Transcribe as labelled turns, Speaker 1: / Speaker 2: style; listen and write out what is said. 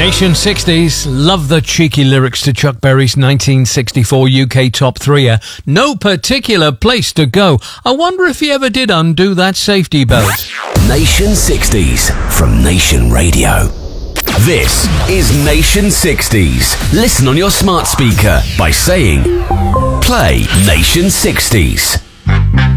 Speaker 1: Nation 60s, love the cheeky lyrics to Chuck Berry's 1964 UK Top 3. No particular place to go. I wonder if he ever did undo that safety belt.
Speaker 2: Nation 60s from Nation Radio. This is Nation 60s. Listen on your smart speaker by saying, play Nation 60s.